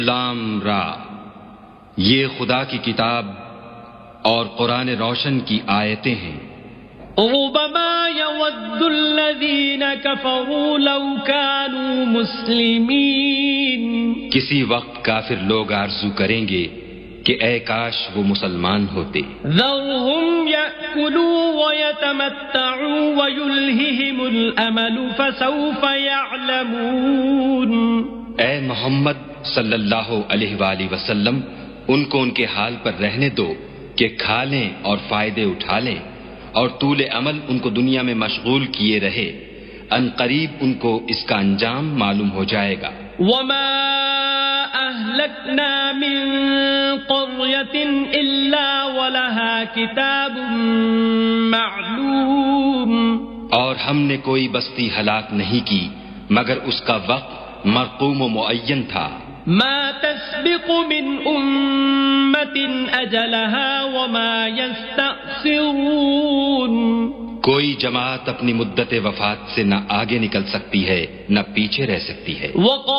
لام را، یہ خدا کی کتاب اور قرآن روشن کی آیتیں ہیں۔ ربما يود الذين كفروا لو كانوا مسلمين، کسی وقت کافر لوگ آرزو کریں گے کہ اے کاش وہ مسلمان ہوتے۔ ذرهم يأكلوا ويتمتعوا ويلههم الأمل فسوف يعلمون۔ اے محمد صلی اللہ علیہ وآلہ وسلم، ان کو ان کے حال پر رہنے دو کہ کھا لیں اور فائدے اٹھا لیں، اور طول عمل ان کو دنیا میں مشغول کیے رہے، ان قریب ان کو اس کا انجام معلوم ہو جائے گا۔ وما أهلكنا من قرية إلا ولها كتاب معلوم، اور ہم نے کوئی بستی ہلاک نہیں کی مگر اس کا وقت مرقوم و معین تھا۔ ما تسبق من أمة أجلها وما يستأخرون، کوئی جماعت اپنی مدت وفات سے نہ آگے نکل سکتی ہے نہ پیچھے رہ سکتی ہے۔